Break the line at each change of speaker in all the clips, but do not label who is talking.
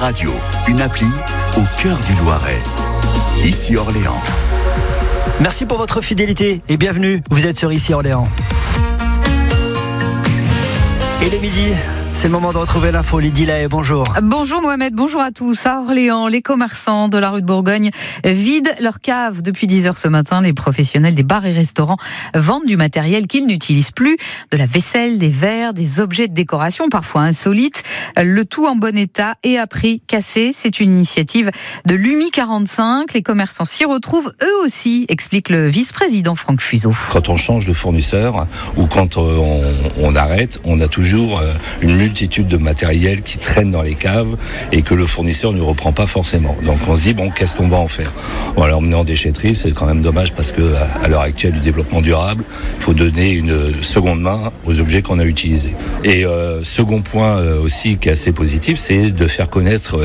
Radio, une appli au cœur du Loiret. Ici Orléans.
Merci pour votre fidélité et bienvenue. Vous êtes sur Ici Orléans. Et les midis, c'est le moment de retrouver l'info. Lydie Lahaye, bonjour.
Bonjour Mohamed, bonjour à tous. À Orléans, les commerçants de la rue de Bourgogne vident leurs caves depuis 10h ce matin. Les professionnels des bars et restaurants vendent du matériel qu'ils n'utilisent plus, de la vaisselle, des verres, des objets de décoration, parfois insolites. Le tout en bon état et à prix cassé. C'est une initiative de l'UMI 45. Les commerçants s'y retrouvent eux aussi, explique le vice-président Franck Fuseau.
Quand on change de fournisseur ou quand on arrête, on a toujours une multitude de matériel qui traîne dans les caves et que le fournisseur ne reprend pas forcément. Donc on se dit, bon, qu'est-ce qu'on va en faire ? On va l'emmener en déchetterie, c'est quand même dommage parce que à l'heure actuelle du développement durable, il faut donner une seconde main aux objets qu'on a utilisés. Et second point aussi qui est assez positif, c'est de faire connaître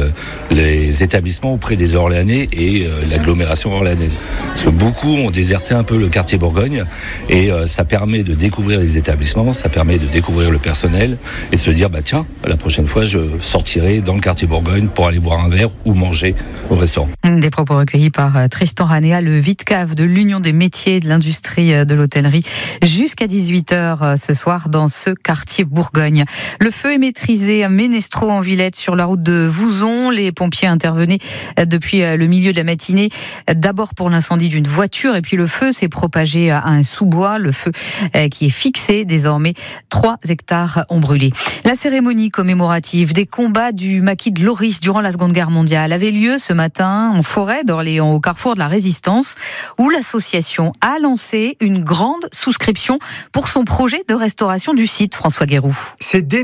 les établissements auprès des Orléanais et l'agglomération orléanaise. Parce que beaucoup ont déserté un peu le quartier Bourgogne et ça permet de découvrir les établissements, ça permet de découvrir le personnel et de se dire, bah tiens, la prochaine fois, je sortirai dans le quartier Bourgogne pour aller boire un verre ou manger au restaurant.
Des propos recueillis par Tristan Ranéa, le vide-cave de l'Union des métiers et de l'industrie de l'hôtellerie, jusqu'à 18h ce soir dans ce quartier Bourgogne. Le feu est maîtrisé à Ménestreau en Villette sur la route de Vouzon. Les pompiers intervenaient depuis le milieu de la matinée, d'abord pour l'incendie d'une voiture et puis le feu s'est propagé à un sous-bois. Le feu qui est fixé désormais, 3 hectares ont brûlé. La cérémonie commémorative des combats du maquis de Loris durant la Seconde Guerre mondiale avait lieu ce matin en forêt d'Orléans, au carrefour de la Résistance, où l'association a lancé une grande souscription pour son projet de restauration du site. François Guéroux.
C'est dès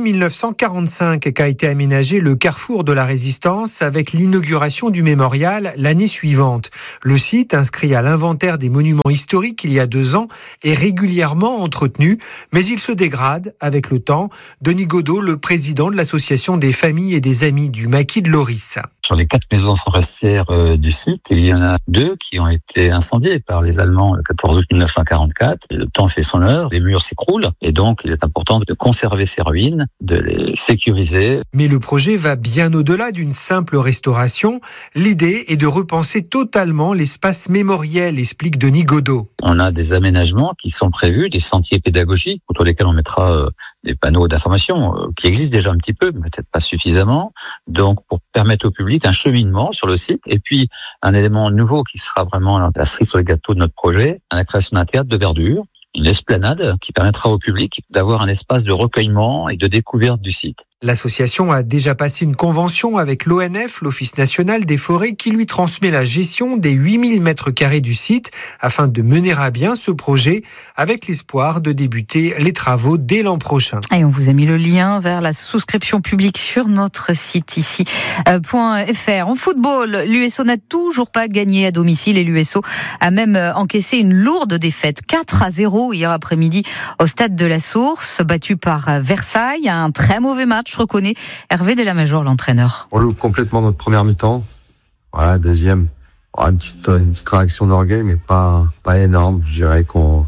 1945 qu'a été aménagé le carrefour de la Résistance avec l'inauguration du mémorial l'année suivante. Le site, inscrit à l'inventaire des monuments historiques il y a 2 ans, est régulièrement entretenu, mais il se dégrade avec le temps. Denis Godot, le président de l'association des familles et des amis du maquis de Loris.
Sur les 4 maisons forestières du site, il y en a 2 qui ont été incendiées par les Allemands le 14 août 1944. Le temps fait son œuvre, les murs s'écroulent et donc il est important de conserver ces ruines, de les sécuriser.
Mais le projet va bien au-delà d'une simple restauration. L'idée est de repenser totalement l'espace mémoriel, explique Denis Godot.
On a des aménagements qui sont prévus, des sentiers pédagogiques autour desquels on mettra des panneaux d'information qui existent déjà un petit peu, mais peut-être pas suffisamment. Donc pour permettre au public un cheminement sur le site. Et puis, un élément nouveau qui sera vraiment la cerise sur le gâteau de notre projet, la création d'un théâtre de verdure, une esplanade qui permettra au public d'avoir un espace de recueillement et de découverte du site.
L'association a déjà passé une convention avec l'ONF, l'Office national des forêts, qui lui transmet la gestion des 8000 mètres carrés du site afin de mener à bien ce projet avec l'espoir de débuter les travaux dès l'an prochain.
Et on vous a mis le lien vers la souscription publique sur notre site ici, .fr. En football, l'USO n'a toujours pas gagné à domicile et l'USO a même encaissé une lourde défaite, 4-0 hier après-midi au stade de la Source, battu par Versailles. Un très mauvais match, reconnaît Hervé Delamajor, l'entraîneur.
On loupe complètement notre première mi-temps. Voilà, deuxième, une petite réaction d'orgueil, mais pas énorme. Je dirais qu'on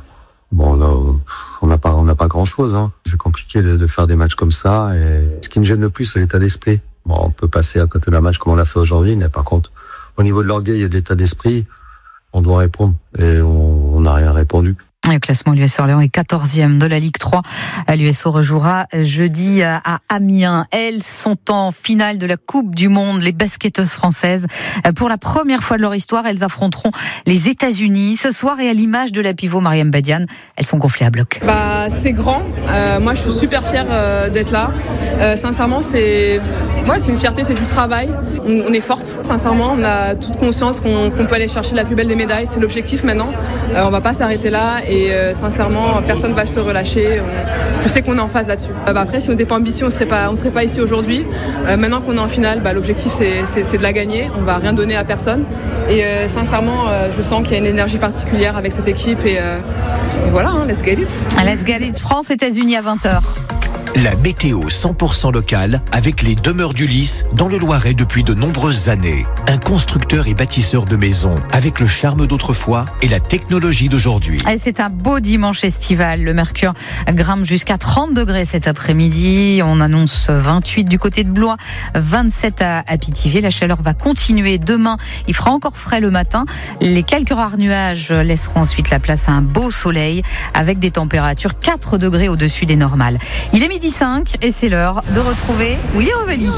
n'a pas grand-chose. Hein. C'est compliqué de faire des matchs comme ça. Et ce qui me gêne le plus, c'est l'état d'esprit. Bon, on peut passer à côté d'un match comme on l'a fait aujourd'hui, mais par contre, au niveau de l'orgueil et de l'état d'esprit, on doit répondre. Et on n'a rien répondu.
Le classement, l'US Orléans est 14e de la Ligue 3. L'USO rejouera jeudi à Amiens. Elles sont en finale de la Coupe du Monde, les basketteuses françaises. Pour la première fois de leur histoire, elles affronteront les États-Unis ce soir et à l'image de la pivot Mariam Badiane, elles sont gonflées à bloc.
C'est grand. Moi, je suis super fière d'être là. Sincèrement, c'est une fierté, c'est du travail. On est forte. Sincèrement, on a toute conscience qu'on peut aller chercher la plus belle des médailles. C'est l'objectif maintenant. On va pas s'arrêter là. Et sincèrement, personne ne va se relâcher. Je sais qu'on est en phase là-dessus. Après, si on n'était pas ambitieux, on serait pas ici aujourd'hui. Maintenant qu'on est en finale, l'objectif c'est de la gagner. On va rien donner à personne. Et sincèrement, je sens qu'il y a une énergie particulière avec cette équipe. Et voilà, let's get it.
Let's get it. France-États-Unis à 20h.
La météo 100% locale avec les Demeures du Lys dans le Loiret depuis de nombreuses années. Un constructeur et bâtisseur de maisons avec le charme d'autrefois et la technologie d'aujourd'hui.
Et c'est un beau dimanche estival. Le mercure grimpe jusqu'à 30 degrés cet après-midi. On annonce 28 du côté de Blois, 27 à Pithiviers. La chaleur va continuer demain. Il fera encore frais le matin. Les quelques rares nuages laisseront ensuite la place à un beau soleil avec des températures 4 degrés au-dessus des normales. Il est 12h05 et c'est l'heure de retrouver Willy Revelli.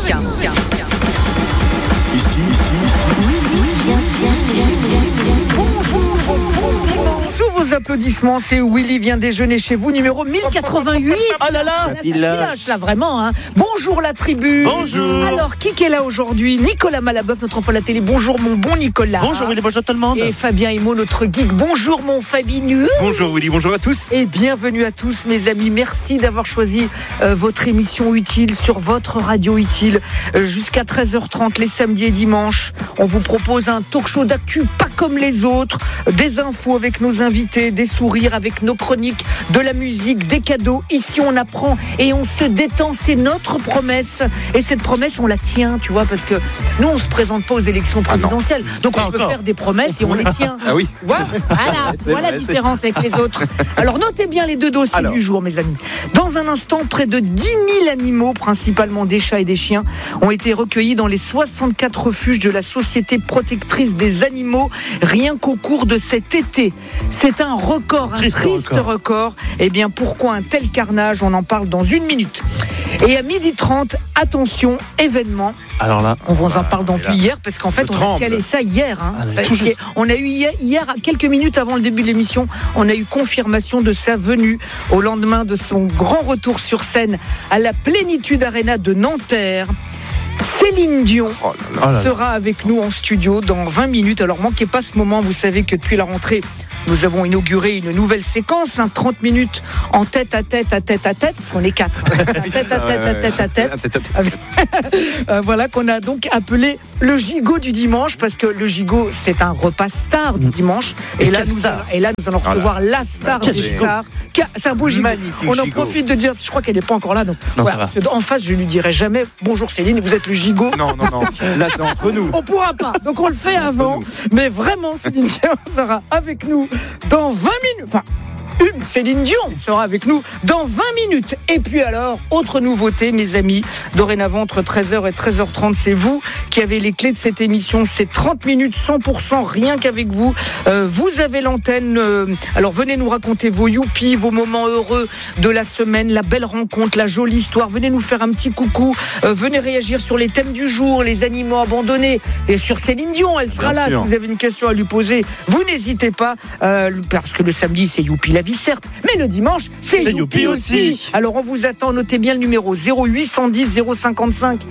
Ici.
Sous vos applaudissements, c'est Willy vient déjeuner chez vous, numéro 1088. Oh là là, village là vraiment. Hein. Bonjour la tribu.
Bonjour.
Alors qui est là aujourd'hui? Nicolas Malaboeuf, notre enfant de la télé. Bonjour mon bon Nicolas.
Bonjour Willy, bonjour tout le monde.
Et Fabien Himo, notre geek. Bonjour mon Fabinu.
Bonjour Willy, bonjour à tous.
Et bienvenue à tous mes amis. Merci d'avoir choisi votre émission utile sur votre radio utile jusqu'à 13h30 les samedis et dimanches. On vous propose un talk show d'actu pas comme les autres, des infos avec nos invités, des sourires avec nos chroniques, de la musique, des cadeaux. Ici on apprend et on se détend, c'est notre promesse. Et cette promesse on la tient, tu vois, parce que nous on se présente pas aux élections présidentielles. Donc on peut faire des promesses et on les tient.
Ah oui.
Voilà la différence avec les autres. Alors notez bien les deux dossiers du jour mes amis. Dans un instant, près de 10 000 animaux, principalement des chats et des chiens, ont été recueillis dans les 64 refuges de la Société protectrice des animaux, rien qu'au cours de cet été. C'est un record, un triste record. Eh bien, pourquoi un tel carnage? On en parle dans une minute. Et à 12h30, attention, événement.
Alors là,
on vous en parle depuis hier, parce qu'en fait, on a calé ça hier. Hein. On a eu hier, quelques minutes avant le début de l'émission, on a eu confirmation de sa venue au lendemain de son grand retour sur scène à la Plénitude Arena de Nanterre. Céline Dion sera avec nous en studio dans 20 minutes. Alors manquez pas ce moment, vous savez que depuis la rentrée, nous avons inauguré une nouvelle séquence, 30 minutes en tête à tête, parce qu'on est 4. Tête à tête. Voilà qu'on a donc appelé le gigot du dimanche, parce que le gigot, c'est un repas star du dimanche. Et là, nous allons recevoir la star des stars. C'est un beau gigot. On en profite de dire, je crois qu'elle n'est pas encore là. Donc, voilà. En face, je lui dirai jamais bonjour Céline, vous êtes le gigot.
Non. Là, c'est entre nous.
On pourra pas. Donc, on le fait avant. Mais vraiment, Céline Dion sera avec nous dans 20 minutes. Enfin, Céline Dion sera avec nous dans 20 minutes. Et puis alors, autre nouveauté, mes amis, dorénavant entre 13h et 13h30, c'est vous qui avez les clés de cette émission. C'est 30 minutes 100% rien qu'avec vous. Vous avez l'antenne. Alors venez nous raconter vos youpies, vos moments heureux de la semaine, la belle rencontre, la jolie histoire. Venez nous faire un petit coucou. Venez réagir sur les thèmes du jour, les animaux abandonnés. Et sur Céline Dion, elle sera là. Si vous avez une question à lui poser, vous n'hésitez pas. Parce que le samedi, c'est youpi la vie, certes, mais le dimanche, c'est youpi aussi. Alors on vous attend, notez bien le numéro 0810 055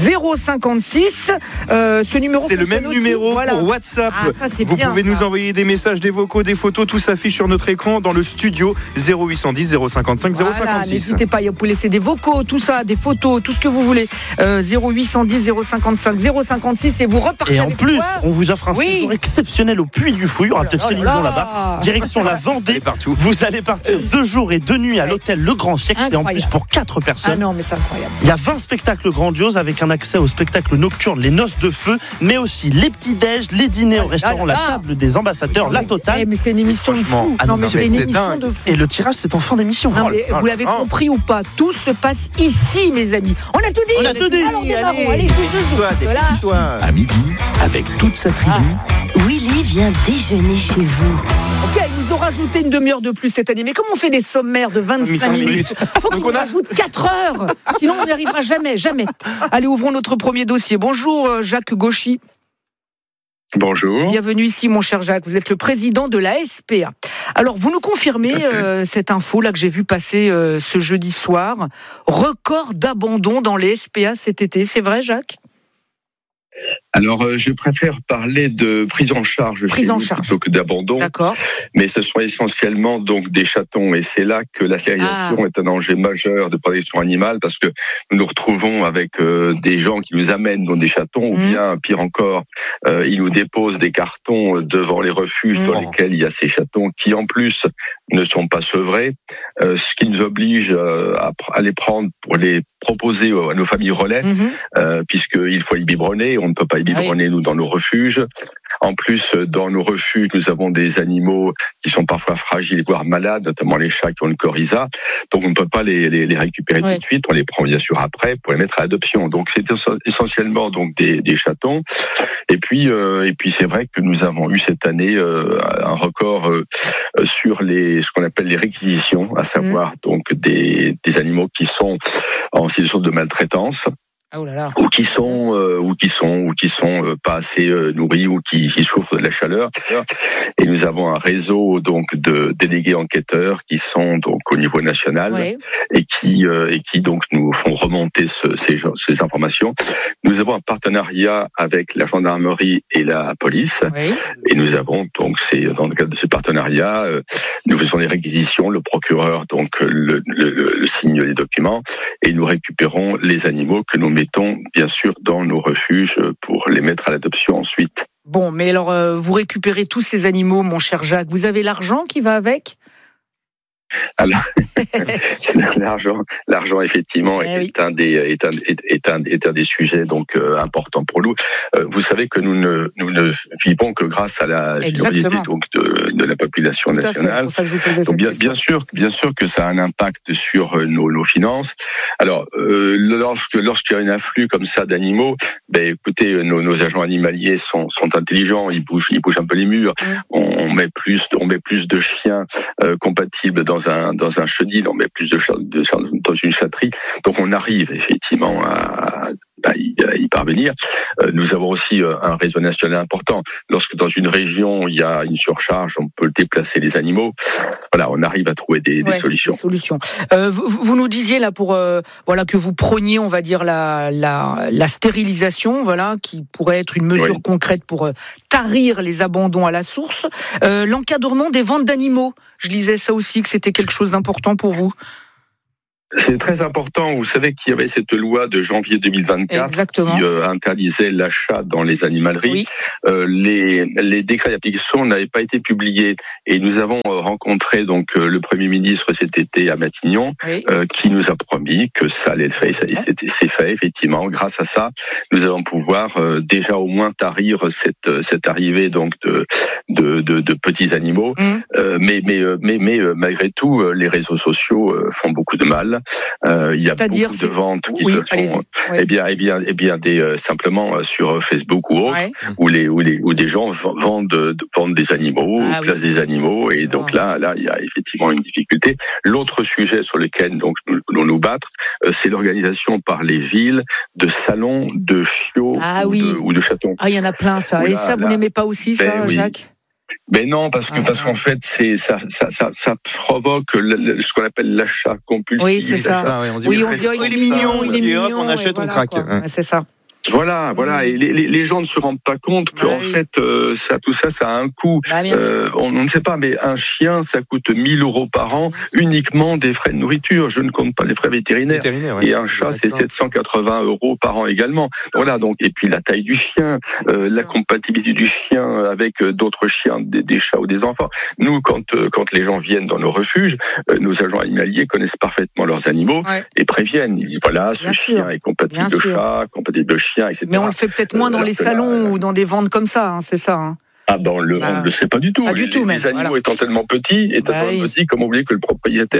056. Ce numéro,
c'est le même numéro pour WhatsApp. Vous pouvez nous envoyer des messages, des vocaux, des photos, tout s'affiche sur notre écran dans le studio 0810 055 056.
N'hésitez pas, vous pouvez laisser des vocaux, tout ça, des photos, tout ce que vous voulez. 0810 055 056 et vous repartez.
Et en plus, on vous offre un séjour exceptionnel au Puy du Fou. Il y aura peut-être Céline Dion là-bas. Direction la Vendée. Vous allez partir 2 jours et 2 nuits à l'hôtel Le Grand Siècle. C'est en plus pour 4 personnes.
Ah non, mais c'est incroyable.
Il y a 20 spectacles grandioses avec un accès aux spectacles nocturnes, les noces de feu, mais aussi les petits-déj, les dîners au restaurant, la table des ambassadeurs, la totale.
Mais c'est une émission de fou. C'est une émission de fou.
Et le tirage, c'est en fin d'émission.
Non, mais vous l'avez compris ou pas, tout se passe ici, mes amis. On a tout dit. Alors démarrons. Allez,
à midi, avec toute sa tribu.
Willy vient déjeuner chez vous.
Ok, ils nous ont rajouté une demi-heure de plus cette année. Mais comme on fait des sommaires de 25 minutes, il faut qu'on nous rajoute 4 heures. Sinon, on n'y arrivera jamais. Allez, ouvrons notre premier dossier. Bonjour, Jacques Gauchy.
Bonjour.
Bienvenue ici, mon cher Jacques. Vous êtes le président de la SPA. Alors, vous nous confirmez cette info là que j'ai vu passer ce jeudi soir. Record d'abandon dans les SPA cet été. C'est vrai, Jacques ?
Alors, je préfère parler de prise en charge plutôt que d'abandon.
D'accord.
Mais ce sont essentiellement donc des chatons, et c'est là que la stérilisation est un danger majeur de protection animale, parce que nous nous retrouvons avec des gens qui nous amènent dans des chatons, ou bien pire encore, ils nous déposent des cartons devant les refuges dans lesquels il y a ces chatons, qui en plus ne sont pas sevrés, ce qui nous oblige à les prendre pour les proposer à nos familles relais, puisqu'il faut y biberonner, on ne peut pas y biberonner nous dans nos refuges. En plus, dans nos refuges, nous avons des animaux qui sont parfois fragiles, voire malades, notamment les chats qui ont le coryza. Donc, on ne peut pas les récupérer tout de suite. On les prend bien sûr après pour les mettre à l'adoption. Donc, c'est essentiellement donc des chatons. Et puis, c'est vrai que nous avons eu cette année un record sur ce qu'on appelle les réquisitions, à savoir donc des animaux qui sont en situation de maltraitance.
Oh là là.
Ou qui sont pas assez nourris ou qui souffrent de la chaleur. Et nous avons un réseau donc de délégués enquêteurs qui sont donc au niveau national et qui donc nous font remonter ces informations. Nous avons un partenariat avec la gendarmerie et la police et nous avons donc dans le cadre de ce partenariat nous faisons les réquisitions, le procureur donc le signe les documents et nous récupérons les animaux que nous mettons bien sûr dans nos refuges pour les mettre à l'adoption ensuite.
Bon, mais alors vous récupérez tous ces animaux, mon cher Jacques. Vous avez l'argent qui va avec ?
Alors, l'argent effectivement est un des sujets donc importants pour nous. Vous savez que nous ne vivons que grâce à la générosité donc de la population nationale.
Pour ça que je vous posais cette
question. Bien sûr que ça a un impact sur nos finances. Alors lorsqu'il y a un afflux comme ça d'animaux, écoutez, nos agents animaliers sont intelligents, ils bougent un peu les murs. On met plus de chiens compatibles dans un chenil, on met plus de chats dans une chatterie. Donc on arrive effectivement à y parvenir. Nous avons aussi un réseau national important. Lorsque dans une région il y a une surcharge, on peut déplacer les animaux. Voilà, on arrive à trouver des solutions.
Vous nous disiez là que vous prôniez, on va dire la stérilisation, qui pourrait être une mesure concrète pour tarir les abandons à la source. L'encadrement des ventes d'animaux, je lisais ça aussi, que c'était quelque chose d'important pour vous.
C'est très important. Vous savez qu'il y avait cette loi de janvier 2024 qui interdisait l'achat dans les animaleries. Les décrets d'application n'avaient pas été publiés et nous avons rencontré donc le Premier ministre cet été à Matignon qui nous a promis que ça allait être fait. C'est fait effectivement. Grâce à ça, nous allons pouvoir déjà au moins tarir cette arrivée donc de petits animaux. Mais malgré tout, les réseaux sociaux font beaucoup de mal. Il y a beaucoup de ventes qui se font, simplement sur Facebook ou autre, où des gens vendent des animaux, placent des animaux, et donc là, il y a effectivement une difficulté. L'autre sujet sur lequel donc nous voulons nous battre, c'est l'organisation par les villes de salons de chiots ou de chatons.
Ah, il y en a plein ça. Et ça, vous n'aimez pas aussi ça, Jacques ?
Mais non, parce qu'en fait, ça provoque ce qu'on appelle l'achat compulsif.
Oui, c'est ça. On se dit, il est mignon,
on achète, on craque.
C'est ça.
Voilà. Et les gens ne se rendent pas compte qu'en fait, tout ça a un coût. On ne sait pas, mais un chien, ça coûte 1 000 € par an, uniquement des frais de nourriture. Je ne compte pas les frais vétérinaires. Et un chat, c'est 780 € par an également. Voilà, donc, et puis la taille du chien, la compatibilité du chien avec d'autres chiens, des chats ou des enfants. Nous, quand les gens viennent dans nos refuges, nos agents animaliers connaissent parfaitement leurs animaux et préviennent. Ils disent, voilà, ce chien est compatible de chat, compatible de chien. Etc.
Mais on le fait peut-être moins dans les salons ou dans des ventes comme ça, c'est ça.
On ne le sait pas du tout.
Pas du tout,
les animaux étant tellement petits, comme on voulait que le propriétaire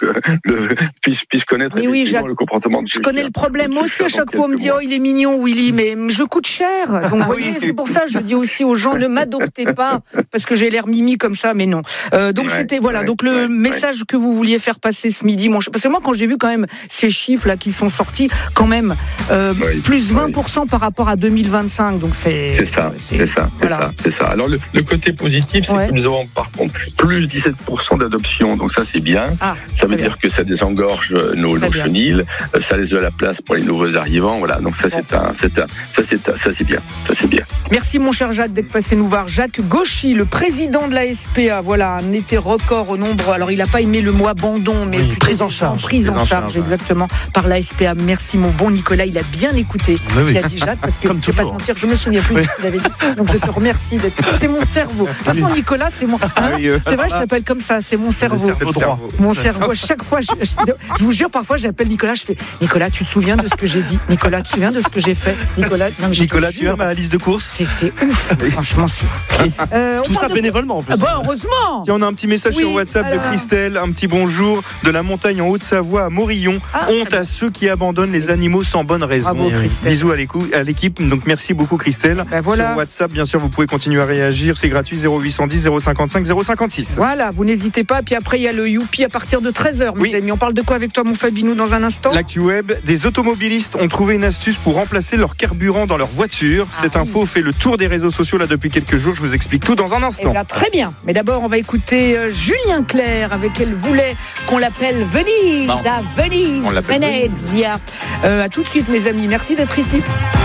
puisse connaître le comportement de ce chien.
Je connais le problème. Moi aussi, à chaque fois, on me dit il est mignon, Willy, mais je coûte cher. Donc, vous voyez, c'est pour ça que je dis aussi aux gens, ne m'adoptez pas, parce que j'ai l'air mimi comme ça, mais non. Donc, c'était, donc le message que vous vouliez faire passer ce midi, parce que moi, quand j'ai vu quand même ces chiffres-là qui sont sortis, quand même, plus 20% par rapport à 2025. Donc, c'est ça.
Alors, le côté positif, c'est que nous avons par contre plus 17% d'adoption, donc ça c'est bien. Ça veut dire que ça désengorge nos chenils, ça laisse de la place pour les nouveaux arrivants. Voilà, donc ça c'est bien.
Merci mon cher Jacques d'être passé nous voir. Jacques Gauchy, le président de la SPA, un été record au nombre. Alors il n'a pas aimé le mot abandon, mais prise en charge, exactement, par la SPA. Merci mon bon Nicolas, il a bien écouté ce qu'a dit Jacques, parce que je ne vais pas te mentir, je me souviens plus de ce qu'il avait dit. Donc je te remercie d'être C'est mon cerveau. De toute façon, Nicolas, c'est mon. C'est vrai, je t'appelle comme ça. C'est mon cerveau. Mon cerveau. À chaque fois, je vous jure, parfois, j'appelle Nicolas. Je fais Nicolas, tu te souviens de ce que j'ai dit? Nicolas, tu te souviens de ce que j'ai fait? Nicolas,
tu as ma liste de courses?
C'est ouf. Franchement, c'est ouf.
Tout ça bénévolement en plus.
Heureusement.
Tiens, on a un petit message sur WhatsApp de Christelle. Un petit bonjour de la montagne en Haute-Savoie à Morillon. Honte à ceux qui abandonnent les animaux sans bonne raison.
Bravo,
bisous à l'équipe. Donc merci beaucoup Christelle.
Voilà.
Sur WhatsApp, bien sûr, vous pouvez continuer à réagir. C'est gratuit, 0810 055 056.
Voilà, vous n'hésitez pas. Puis après, il y a le Youpi à partir de 13h, mes amis. On parle de quoi avec toi, mon Fabinou, dans un instant?
L'actu web, des automobilistes ont trouvé une astuce pour remplacer leur carburant dans leur voiture. Cette info fait le tour des réseaux sociaux là depuis quelques jours. Je vous explique tout dans un instant.
Très bien. Mais d'abord, on va écouter Julien Clerc avec Elle voulait qu'on l'appelle Venise. À Venise. Venezia. À tout de suite, mes amis. Merci d'être ici.